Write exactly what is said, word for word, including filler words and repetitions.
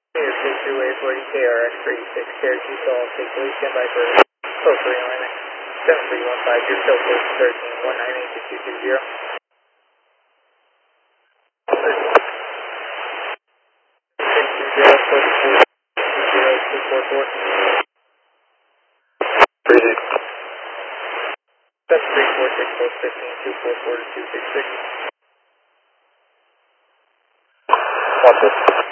Air six two eight forty K R X three six Cherokee Soul six police standby for code three one seven three one five your cell code thirteen one nine eight two two zero. Six two zero four four two zero two four four. Three Seven three four six four fifteen two four four two six six. one six.